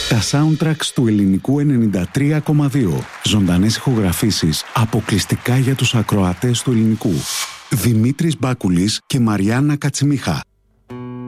Τα soundtracks του ελληνικού 93,2. Ζωντανές ηχογραφήσεις αποκλειστικά για τους ακροατές του ελληνικού. Δημήτρης Μπάκουλης και Μαριάννα Κατσιμίχα.